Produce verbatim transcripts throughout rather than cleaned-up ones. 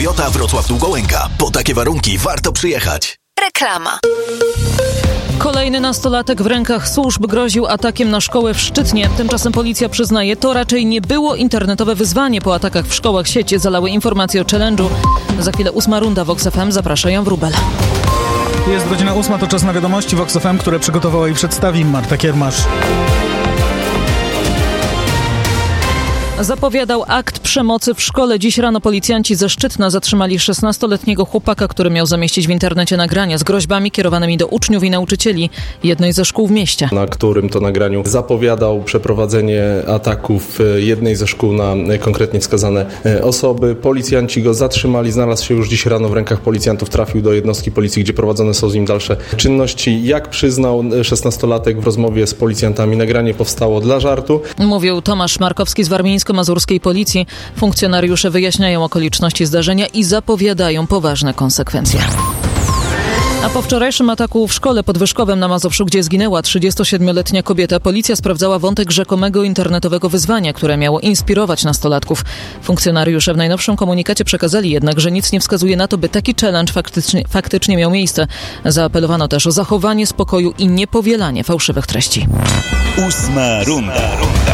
Toyota Wrocław Długołęka. Po takie warunki warto przyjechać. Reklama. Kolejny nastolatek w rękach służb groził atakiem na szkołę w Szczytnie. Tymczasem policja przyznaje, to raczej nie było internetowe wyzwanie. Po atakach w szkołach sieci zalały informacje o challenge'u. Za chwilę ósma runda Vox F M. Zaprasza Jan Wróbel. Jest godzina ósma, to czas na wiadomości Vox F M, które przygotowała i przedstawi Marta Kiermasz. Zapowiadał akt przemocy w szkole. Dziś rano policjanci ze Szczytna zatrzymali szesnastoletniego chłopaka, który miał zamieścić w internecie nagrania z groźbami kierowanymi do uczniów i nauczycieli jednej ze szkół w mieście. Na którym to nagraniu zapowiadał przeprowadzenie ataków jednej ze szkół na konkretnie wskazane osoby. Policjanci go zatrzymali, znalazł się już dziś rano w rękach policjantów, trafił do jednostki policji, gdzie prowadzone są z nim dalsze czynności. Jak przyznał szesnastolatek w rozmowie z policjantami, nagranie powstało dla żartu. Mówił Tomasz Markowski z warmińsko-mazurskiej policji. Funkcjonariusze wyjaśniają okoliczności zdarzenia i zapowiadają poważne konsekwencje. A po wczorajszym ataku w szkole pod Wyszkowem na Mazowszu, gdzie zginęła trzydziestosiedmioletnia kobieta, policja sprawdzała wątek rzekomego internetowego wyzwania, które miało inspirować nastolatków. Funkcjonariusze w najnowszym komunikacie przekazali jednak, że nic nie wskazuje na to, by taki challenge faktycznie, faktycznie miał miejsce. Zaapelowano też o zachowanie spokoju i niepowielanie fałszywych treści. Ósma runda. runda.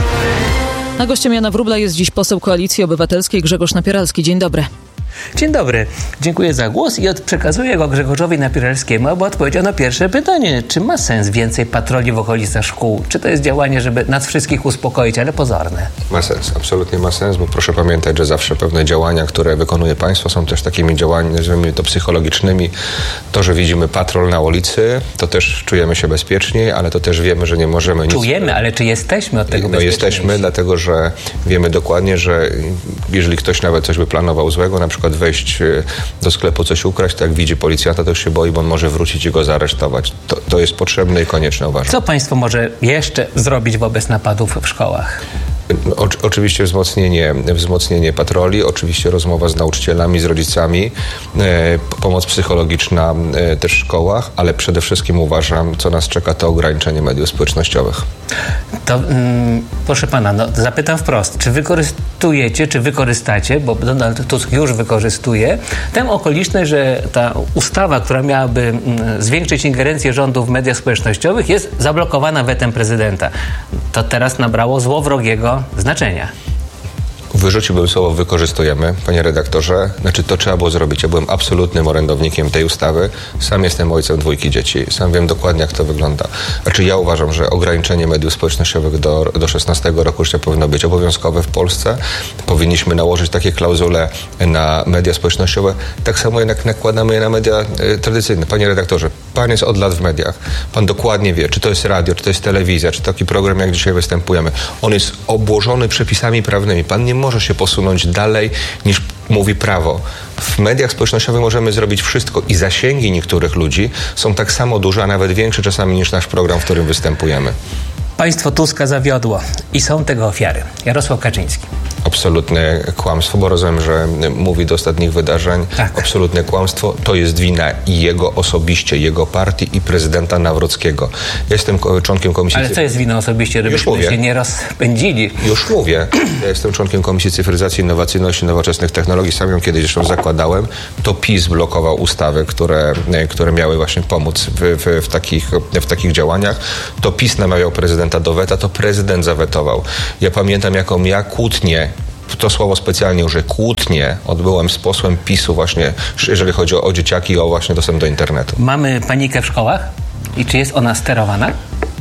A gościem Jana Wróbla jest dziś poseł Koalicji Obywatelskiej Grzegorz Napieralski. Dzień dobry. Dzień dobry. Dziękuję za głos i od przekazuję go Grzegorzowi Napieralskiemu, aby odpowiedział na pierwsze pytanie. Czy ma sens więcej patroli w okolicach szkół? Czy to jest działanie, żeby nas wszystkich uspokoić, ale pozorne? Ma sens. Absolutnie ma sens, bo proszę pamiętać, że zawsze pewne działania, które wykonuje państwo, są też takimi działaniami, nazwijmy to psychologicznymi. To, że widzimy patrol na ulicy, to też czujemy się bezpieczniej, ale to też wiemy, że nie możemy nic... Czujemy, ale czy jesteśmy od tego no bezpieczniejsi? Jesteśmy, dlatego że wiemy dokładnie, że jeżeli ktoś nawet coś by planował złego, na przykład wejść do sklepu, coś ukraść, tak jak widzi policjanta, to już się boi, bo on może wrócić i go zaaresztować. To, to jest potrzebne i konieczne, uważam. Co państwo może jeszcze zrobić wobec napadów w szkołach? O, oczywiście wzmocnienie, wzmocnienie patroli, oczywiście rozmowa z nauczycielami, z rodzicami, e, pomoc psychologiczna e, też w szkołach, ale przede wszystkim uważam, co nas czeka, to ograniczenie mediów społecznościowych. To mm, proszę pana, no, zapytam wprost, czy wykorzystujecie, czy wykorzystacie, bo Donald Tusk już wykorzystuje, tę okoliczność, że ta ustawa, która miałaby mm, zwiększyć ingerencję rządu w mediach społecznościowych, jest zablokowana wetem prezydenta. To teraz nabrało złowrogiego znaczenia. Wyrzuciłbym słowo wykorzystujemy, panie redaktorze. Znaczy to trzeba było zrobić. Ja byłem absolutnym orędownikiem tej ustawy. Sam jestem ojcem dwójki dzieci. Sam wiem dokładnie, jak to wygląda. Znaczy ja uważam, że ograniczenie mediów społecznościowych do, do szesnastego roku życia powinno być obowiązkowe w Polsce. Powinniśmy nałożyć takie klauzule na media społecznościowe, tak samo jak nakładamy je na media y, tradycyjne. Panie redaktorze, pan jest od lat w mediach. Pan dokładnie wie, czy to jest radio, czy to jest telewizja, czy taki program, jak dzisiaj występujemy. On jest obłożony przepisami prawnymi. Pan nie może się posunąć dalej, niż mówi prawo. W mediach społecznościowych możemy zrobić wszystko i zasięgi niektórych ludzi są tak samo duże, a nawet większe czasami niż nasz program, w którym występujemy. Państwo Tuska zawiodło i są tego ofiary. Jarosław Kaczyński. Absolutne kłamstwo, bo rozumiem, że mówi do ostatnich wydarzeń. Tak. Absolutne kłamstwo. To jest wina i jego osobiście, jego partii i prezydenta Nawrockiego. Ja jestem członkiem Komisji... Ale co jest winą osobiście, żebyśmy się nie rozpędzili? Już mówię. Ja jestem członkiem Komisji Cyfryzacji, Innowacyjności i Nowoczesnych Technologii. Sam ją kiedyś zresztą zakładałem. To PiS blokował ustawy, które, które miały właśnie pomóc w, w, w, takich, w takich działaniach. To PiS namawiał prezydenta do weta, to prezydent zawetował. Ja pamiętam, jaką ja kłótnię, to słowo specjalnie użyję, kłótnię odbyłem z posłem PiSu właśnie, jeżeli chodzi o, o dzieciaki i o właśnie dostęp do internetu. Mamy panikę w szkołach? I czy jest ona sterowana?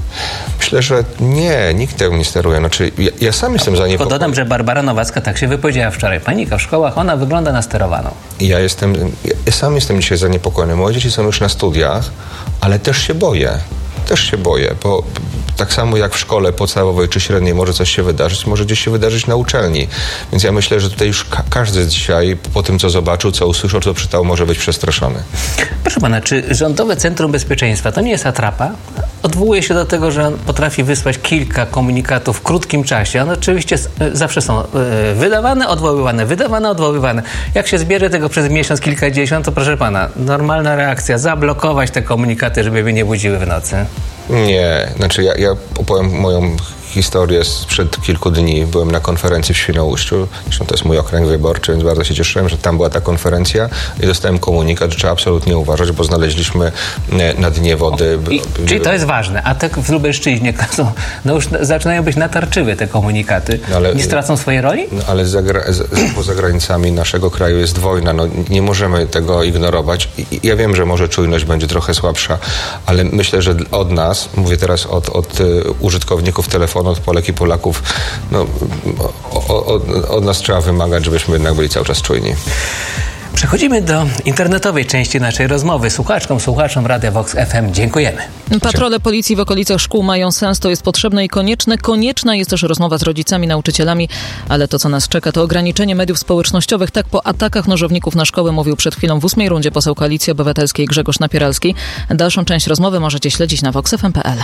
Myślę, że nie, nikt tego nie steruje. Znaczy, ja, ja sam jestem zaniepokojony. Tylko dodam, że Barbara Nowacka tak się wypowiedziała wczoraj. Panika w szkołach, ona wygląda na sterowaną. Ja jestem, ja, ja sam jestem dzisiaj zaniepokojony. Moje dzieci są już na studiach, ale też się boję. Też się boję, bo tak samo jak w szkole podstawowej czy średniej może coś się wydarzyć, może gdzieś się wydarzyć na uczelni. Więc ja myślę, że tutaj już ka- każdy dzisiaj po tym, co zobaczył, co usłyszał, co przeczytał, może być przestraszony. Proszę pana, czy Rządowe Centrum Bezpieczeństwa to nie jest atrapa? Odwołuje się do tego, że on potrafi wysłać kilka komunikatów w krótkim czasie. One oczywiście zawsze są wydawane, odwoływane, wydawane, odwoływane. Jak się zbierze tego przez miesiąc, kilkadziesiąt, to proszę pana, normalna reakcja, zablokować te komunikaty, żeby mnie nie budziły w nocy. Nie, znaczy ja, ja opowiem moją historię sprzed kilku dni. Byłem na konferencji w Świnoujściu, zresztą to jest mój okręg wyborczy, więc bardzo się cieszyłem, że tam była ta konferencja i dostałem komunikat, że trzeba absolutnie uważać, bo znaleźliśmy na dnie wody... I, czyli to jest ważne, a tak w Lubelszczyźnie no już zaczynają być natarczywe te komunikaty. No ale, nie stracą swojej roli? No ale za, za, poza granicami naszego kraju jest wojna, no nie możemy tego ignorować. I, ja wiem, że może czujność będzie trochę słabsza, ale myślę, że od nas, mówię teraz od, od użytkowników telefonu, od Polek i Polaków, no, od, od nas trzeba wymagać, żebyśmy jednak byli cały czas czujni. Przechodzimy do internetowej części naszej rozmowy. Słuchaczkom, słuchaczom Radia Vox F M dziękujemy. Patrole policji w okolicach szkół mają sens, to jest potrzebne i konieczne. Konieczna jest też rozmowa z rodzicami, nauczycielami, ale to, co nas czeka, to ograniczenie mediów społecznościowych. Tak po atakach nożowników na szkołę mówił przed chwilą w ósmej rundzie poseł Koalicji Obywatelskiej Grzegorz Napieralski. Dalszą część rozmowy możecie śledzić na vox f m kropka p l.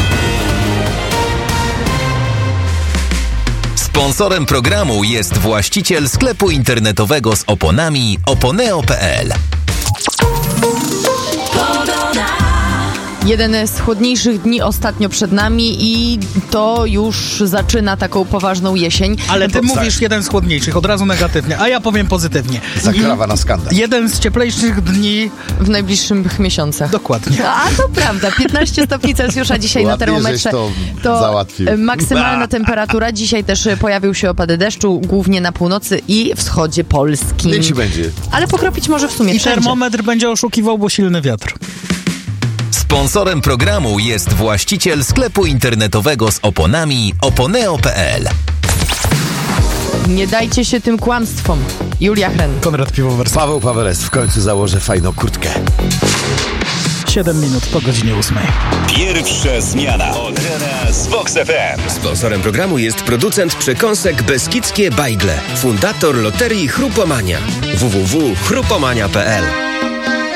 Sponsorem programu jest właściciel sklepu internetowego z oponami oponeo kropka p l. Jeden z chłodniejszych dni ostatnio przed nami i to już zaczyna taką poważną jesień. Ale ty mówisz jeden z chłodniejszych, od razu negatywnie, a ja powiem pozytywnie. Zakrawa na skandal. Jeden z cieplejszych dni w najbliższych miesiącach. Dokładnie. A to prawda, piętnaście stopni Celsjusza dzisiaj na termometrze. To, to załatwił. Maksymalna temperatura. Dzisiaj też pojawił się opady deszczu, głównie na północy i wschodzie Polski. Niech ci będzie. Ale pokropić może w sumie I wszędzie. termometr będzie oszukiwał, bo silny wiatr. Sponsorem programu jest właściciel sklepu internetowego z oponami oponeo kropka p l. Nie dajcie się tym kłamstwom. Julia Hren. Konrad Piwowarski. Paweł Pawelec. W końcu założę fajną kurtkę. siedem minut po godzinie ósmej. Pierwsza zmiana od rana z Vox F M. Sponsorem programu jest producent przekąsek Beskidzkie Bajgle. Fundator loterii Chrupomania. w w w kropka chrupomania kropka p l.